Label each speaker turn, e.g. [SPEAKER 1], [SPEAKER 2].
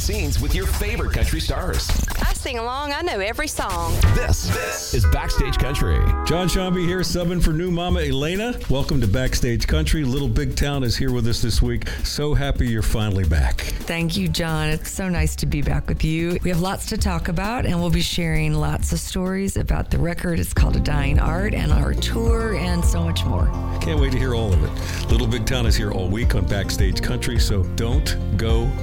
[SPEAKER 1] scenes with your favorite country stars.
[SPEAKER 2] I sing along. I know every song.
[SPEAKER 1] This is Backstage Country.
[SPEAKER 3] John Shambi here, subbing for new mama Elena. Welcome to Backstage Country. Little Big Town is here with us this week. So happy you're finally back.
[SPEAKER 4] Thank you, John. It's so nice to be back with you. We have lots to talk about, and we'll be sharing lots of stories about the record. It's called A Dying Art, and our tour, and so much more.
[SPEAKER 3] Can't wait to hear all of it. Little Big Town is here all week on Backstage Country, so don't go